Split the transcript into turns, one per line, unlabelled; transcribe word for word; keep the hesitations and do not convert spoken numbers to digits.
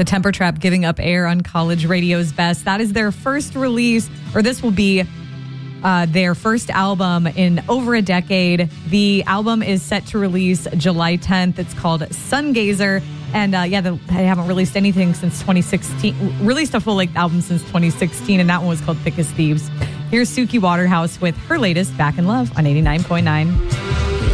The Temper Trap giving up air on college radio's best. That is their first release, or this will be uh, their first album in over a decade. The album is set to release July tenth. It's called Sungazer. And uh, yeah, the, they haven't released anything since twenty sixteen, released a full-length album since twenty sixteen, and that one was called Thick as Thieves. Here's Suki Waterhouse with her latest, Back in Love, on eighty-nine point nine.